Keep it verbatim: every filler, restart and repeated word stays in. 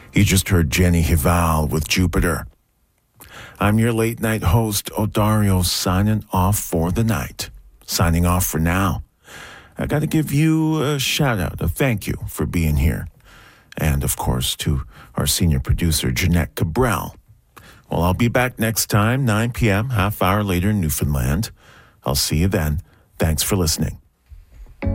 You just heard Jenny Hival with Jupiter. I'm your late night host, Odario, signing off for the night. Signing off for now. I got to give you a shout out, a thank you for being here. And of course to our senior producer, Jeanette Cabral. Well, I'll be back next time, nine p.m., half hour later in Newfoundland. I'll see you then. Thanks for listening.